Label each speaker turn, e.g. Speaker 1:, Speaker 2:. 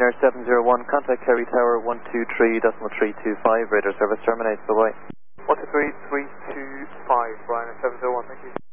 Speaker 1: Ryanair 701, contact Kerry Tower 123.325, radar service terminates, bye-bye.
Speaker 2: 123.325, Ryanair 701, thank you.